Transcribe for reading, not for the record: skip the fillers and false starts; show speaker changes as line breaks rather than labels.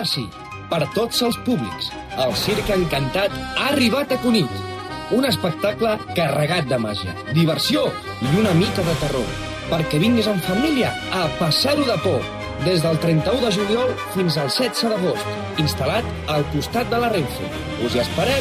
Ara sí, per tots els públics, el Circ Encantat ha arribat a Cunit. Un espectacle carregat de màgia, diversió i una mica de terror. Perquè vinguis en família a passar-ho de por. Des del 31 de juliol fins al 16 d'agost, instal·lat al costat de la Renfe. Us hi esperem!